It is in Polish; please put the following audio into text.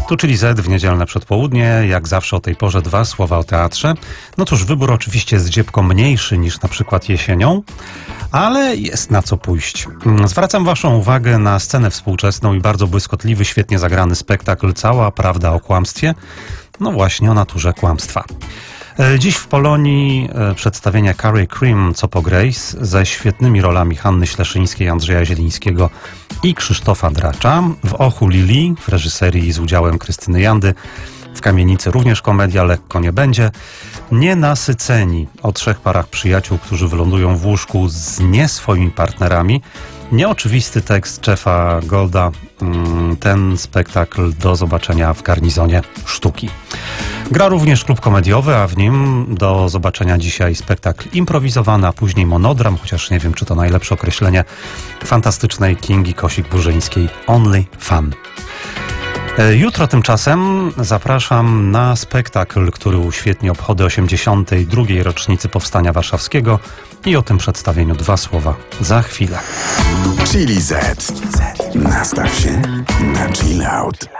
Tu czyli Z w niedzielne przedpołudnie, jak zawsze o tej porze 2 słowa o teatrze. No cóż, wybór oczywiście jest dziebko mniejszy niż na przykład jesienią, ale jest na co pójść. Zwracam waszą uwagę na scenę współczesną i bardzo błyskotliwy, świetnie zagrany spektakl Cała prawda o kłamstwie. No właśnie o naturze kłamstwa. Dziś w Polonii przedstawienie Carrie Cream Co po Grace ze świetnymi rolami Hanny Śleszyńskiej, Andrzeja Zielińskiego i Krzysztofa Dracza. W Ochu Lili w reżyserii z udziałem Krystyny Jandy. W Kamienicy również komedia, lekko nie będzie. Nienasyceni o 3 parach przyjaciół, którzy wylądują w łóżku z nie swoimi partnerami. Nieoczywisty tekst Jeffa Golda. Ten spektakl do zobaczenia w Garnizonie Sztuki. Gra również klub komediowy, a w nim do zobaczenia dzisiaj spektakl improwizowany, a później monodram, chociaż nie wiem, czy to najlepsze określenie, fantastycznej Kingi Kosik-Burzyńskiej Only Fun. Jutro tymczasem zapraszam na spektakl, który uświetni obchody 82. rocznicy Powstania Warszawskiego i o tym przedstawieniu 2 słowa za chwilę. Chili Z. Nastaw się na chill out.